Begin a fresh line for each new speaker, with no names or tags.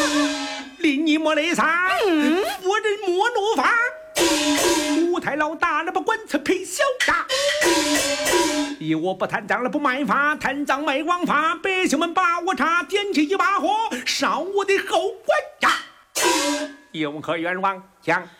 令你莫累啥，夫人莫怒发。五太老大了不管此皮小大，以我不贪赃了不卖法，贪赃卖枉法，百姓们把我查，点起一把火，烧我的后棺呀！有何冤枉讲？